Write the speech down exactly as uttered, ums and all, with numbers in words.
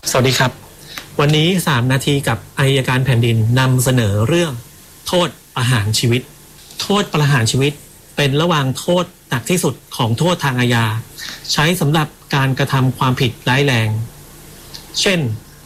สวัสดีครับวันนี้สามนาทีกับอัยการแผ่นดินนำเสนอเรื่องโทษประหารชีวิตโทษประหารชีวิตเป็นระหว่างโทษหนักที่สุดของโทษทางอาญาใช้สำหรับการกระทำความผิดร้ายแรงเช่น